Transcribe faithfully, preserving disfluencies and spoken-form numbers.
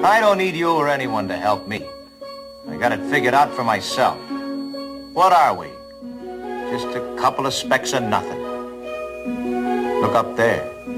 I don't need you or anyone to help me. I got it figured out for myself. What are we? Just a couple of specks of nothing. Look up there.